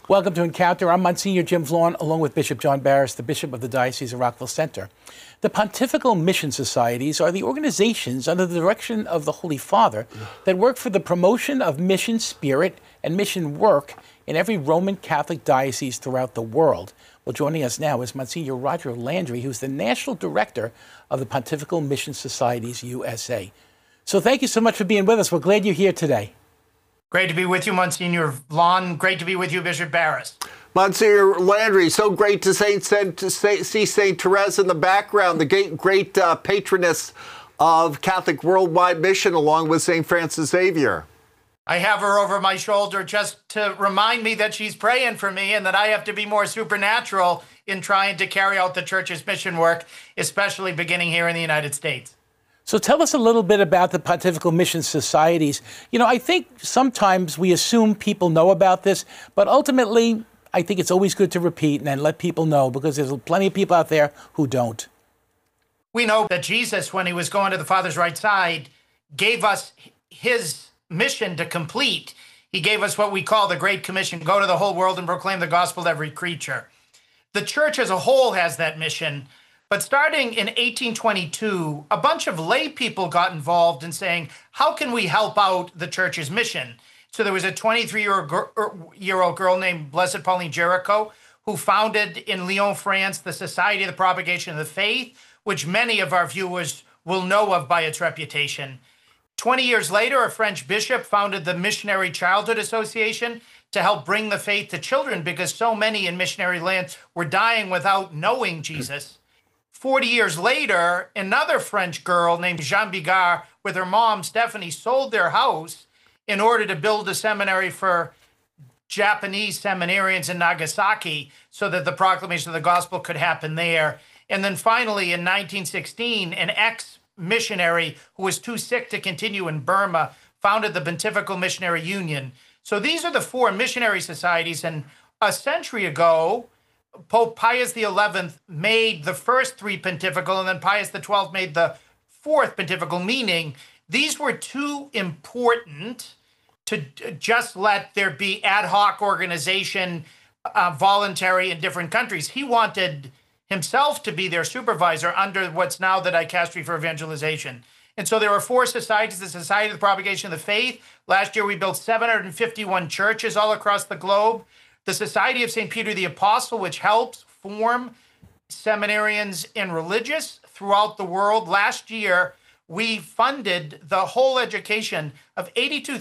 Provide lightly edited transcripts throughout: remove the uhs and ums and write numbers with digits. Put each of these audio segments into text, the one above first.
Welcome to Encounter. I'm Monsignor Jim Vaughn, along with Bishop John Barris, the Bishop of the Diocese of Rockville Centre. The Pontifical Mission Societies are the organizations under the direction of the Holy Father that work for the promotion of mission spirit and mission work in every Roman Catholic diocese throughout the world. Well, joining us now is Monsignor Roger Landry, who's the National Director of the Pontifical Mission Societies USA. So thank you so much for being with us. We're glad you're here today. Great to be with you, Monsignor Vaughn. Great to be with you, Bishop Barris. Monsignor Landry, so great to see St. Therese in the background, the great patroness of Catholic Worldwide Mission, along with St. Francis Xavier. I have her over my shoulder just to remind me that she's praying for me and that I have to be more supernatural in trying to carry out the Church's mission work, especially beginning here in the United States. So tell us a little bit about the Pontifical Mission Societies. You know, I think sometimes we assume people know about this, but ultimately, I think it's always good to repeat and let people know, because there's plenty of people out there who don't. We know that Jesus, when he was going to the Father's right side, gave us his mission to complete. He gave us what we call the Great Commission: go to the whole world and proclaim the gospel to every creature. The Church as a whole has that mission. But starting in 1822, a bunch of lay people got involved in saying, how can we help out the Church's mission? So there was a 23-year-old girl named Blessed Pauline Jaricot, who founded in Lyon, France, the Society of the Propagation of the Faith, which many of our viewers will know of by its reputation. 20 years later, a French bishop founded the Missionary Childhood Association to help bring the faith to children, because so many in missionary lands were dying without knowing Jesus. 40 years later, another French girl named Jeanne Bigard with her mom, Stephanie, sold their house in order to build a seminary for Japanese seminarians in Nagasaki so that the proclamation of the gospel could happen there. And then finally, in 1916, an ex-missionary who was too sick to continue in Burma founded the Pontifical Missionary Union. So these are the four missionary societies. And a century ago, Pope Pius XI made the first three pontifical, and then Pius XII made the fourth pontifical, meaning these were too important to just let there be ad hoc organization, voluntary in different countries. He wanted himself to be their supervisor under what's now the Dicastery for Evangelization. And so there are four societies: the Society of the Propagation of the Faith. Last year, we built 751 churches all across the globe. The Society of St. Peter the Apostle, which helps form seminarians and religious throughout the world. Last year, we funded the whole education of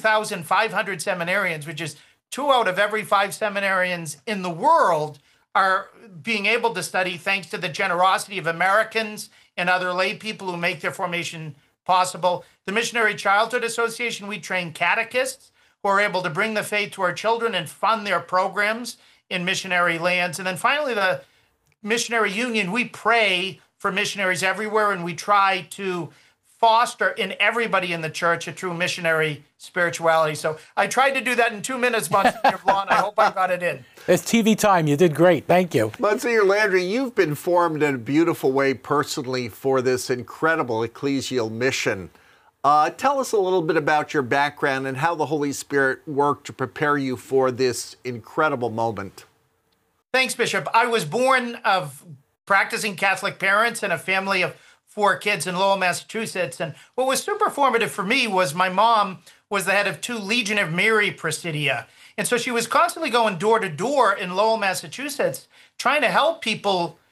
82,500 seminarians, which is 2 out of every 5 seminarians in the world are being able to study thanks to the generosity of Americans and other lay people who make their formation possible. The Missionary Childhood Association, we train catechists who are able to bring the faith to our children and fund their programs in missionary lands. And then finally, the Missionary Union, we pray for missionaries everywhere, and we try to foster in everybody in the Church a true missionary spirituality. So I tried to do that in 2 minutes, Monsignor Vaughn. I hope I got it in. It's TV time. You did great. Thank you. Monsignor Landry, you've been formed in a beautiful way personally for this incredible ecclesial mission. Tell us a little bit about your background and how the Holy Spirit worked to prepare you for this incredible moment. Thanks, Bishop. I was born of practicing Catholic parents and a family of 4 kids in Lowell, Massachusetts. And what was super formative for me was my mom was the head of 2 Legion of Mary Presidia. And so she was constantly going door to door in Lowell, Massachusetts, trying to help people